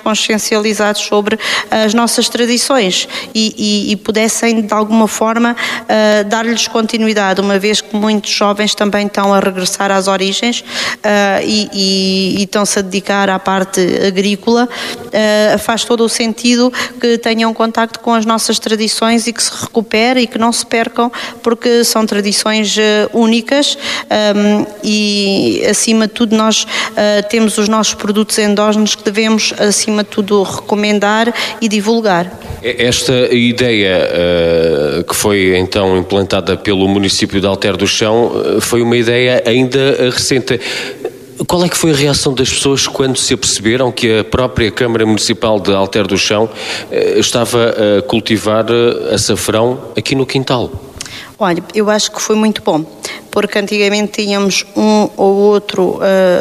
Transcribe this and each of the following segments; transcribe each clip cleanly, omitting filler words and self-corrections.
consciencializados sobre as nossas tradições e pudessem de alguma forma dar-lhes continuidade, uma vez que muitos jovens também estão a regressar às origens e estão-se a dedicar à parte agrícola. Faz todo o sentido que tenham contacto com as nossas tradições e que se recupere e que não se percam, porque são tradições únicas e acima de tudo nós temos os nossos produtos endógenos que devemos acima de tudo recomendar e divulgar. Esta ideia que foi então implantada pelo município de Alter do Chão foi uma ideia ainda recente. Qual é que foi a reação das pessoas quando se aperceberam que a própria Câmara Municipal de Alter do Chão estava a cultivar açafrão aqui no quintal? Olha, eu acho que foi muito bom, porque antigamente tínhamos um ou outro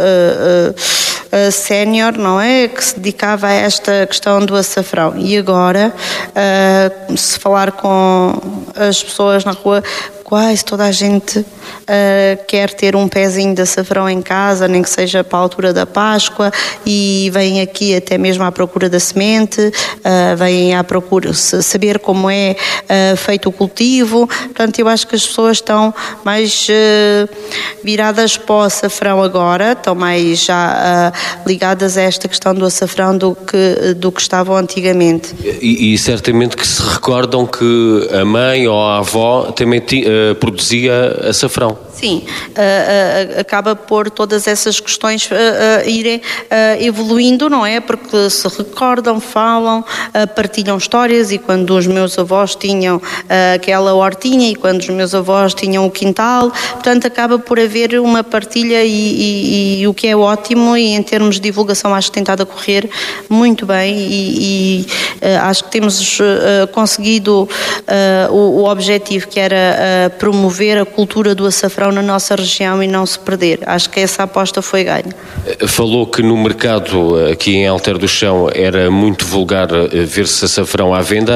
sénior, não é, que se dedicava a esta questão do açafrão, e agora, se falar com as pessoas na rua, quase toda a gente quer ter um pezinho de açafrão em casa, nem que seja para a altura da Páscoa, e vêm aqui até mesmo à procura da semente, vêm à procura saber como é feito o cultivo. Portanto, eu acho que as pessoas estão mais viradas para o açafrão agora, estão mais já ligadas a esta questão do açafrão do que estavam antigamente. E certamente que se recordam que a mãe ou a avó também produzia açafrão. Sim, acaba por todas essas questões irem evoluindo, não é? Porque se recordam, falam, partilham histórias, e quando os meus avós tinham aquela hortinha e quando os meus avós tinham o quintal, portanto acaba por haver uma partilha e o que é ótimo, e em termos de divulgação acho que tem estado a correr muito bem e acho que temos conseguido o objetivo, que era promover a cultura do açafrão na nossa região e não se perder. Acho que essa aposta foi ganha. Falou que no mercado aqui em Alter do Chão era muito vulgar ver-se açafrão à venda.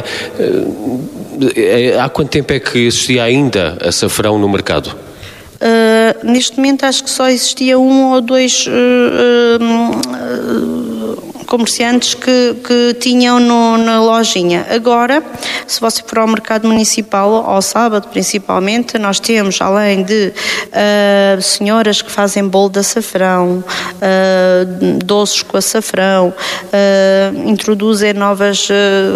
Há quanto tempo é que existia ainda açafrão no mercado? Neste momento acho que só existia um ou dois comerciantes que tinham na lojinha. Agora, se você for ao mercado municipal, ao sábado principalmente, nós temos, além de senhoras que fazem bolo de açafrão, doces com açafrão, introduzem novas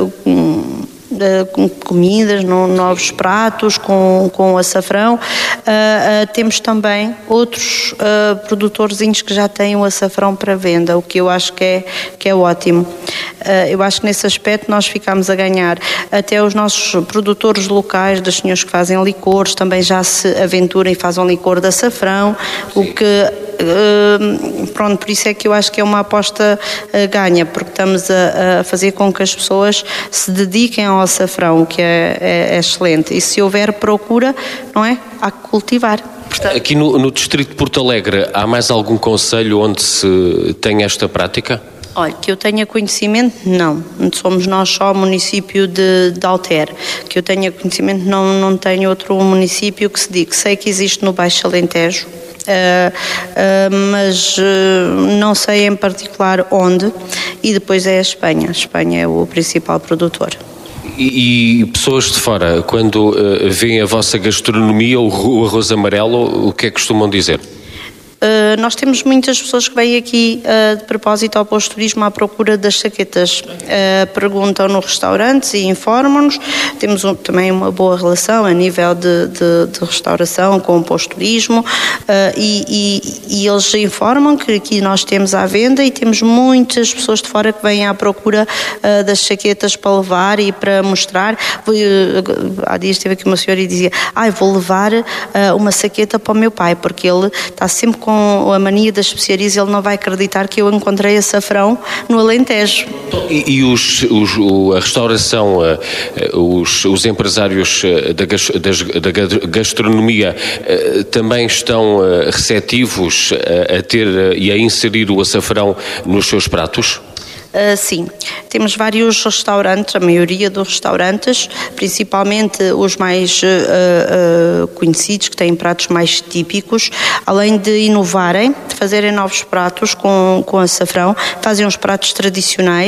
comidas, novos pratos com açafrão. Temos também outros produtorzinhos que já têm o açafrão para venda, o que eu acho que é ótimo. Eu acho que nesse aspecto nós ficamos a ganhar. Até os nossos produtores locais, das senhoras que fazem licores, também já se aventuram e fazem licor de açafrão, o que pronto, por isso é que eu acho que é uma aposta ganha, porque estamos a fazer com que as pessoas se dediquem ao açafrão, o que é excelente, e se houver procura, não é? Há que cultivar. Portanto, aqui no distrito de Porto Alegre, há mais algum concelho onde se tem esta prática? Olha, que eu tenha conhecimento, não. Somos nós só o município de Alter. Que eu tenha conhecimento, não tenho outro município que se diga. Sei que existe no Baixo Alentejo, mas não sei em particular onde, e depois é a Espanha. A Espanha é o principal produtor. E pessoas de fora, quando veem a vossa gastronomia, o arroz amarelo, o que é que costumam dizer? Nós temos muitas pessoas que vêm aqui de propósito ao posto de turismo à procura das saquetas. Perguntam no restaurantes e informam-nos. Temos também uma boa relação a nível de restauração com o posto de turismo, e eles informam que aqui nós temos à venda, e temos muitas pessoas de fora que vêm à procura das saquetas para levar e para mostrar. Há dias esteve aqui uma senhora e dizia: vou levar uma saqueta para o meu pai, porque ele está sempre com a mania das especiarias, ele não vai acreditar que eu encontrei açafrão no Alentejo. E a restauração, os empresários da gastronomia também estão receptivos a ter e a inserir o açafrão nos seus pratos? Sim, temos vários restaurantes, a maioria dos restaurantes, principalmente os mais conhecidos, que têm pratos mais típicos, além de inovarem, de fazerem novos pratos com açafrão, fazem uns pratos tradicionais.